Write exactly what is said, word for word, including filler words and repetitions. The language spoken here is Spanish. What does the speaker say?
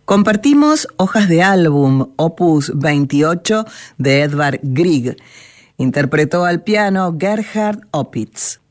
Compartimos Hojas de álbum, opus veintiocho de Edvard Grieg. Interpretó al piano Gerhard Opitz.